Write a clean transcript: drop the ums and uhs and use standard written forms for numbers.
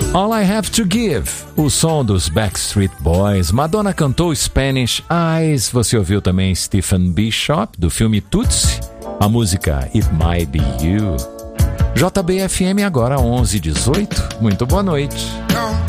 All I Have to Give, o som dos Backstreet Boys. Madonna cantou Spanish Eyes. Você ouviu também Stephen Bishop, do filme Tootsie, a música It Might Be You. JBFM agora 11h18. Muito boa noite.